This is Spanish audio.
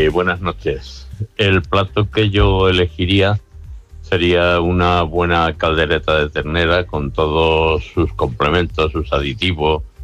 Buenas noches. El plato que yo elegiría sería una buena caldereta de ternera con todos sus complementos, sus aditivos,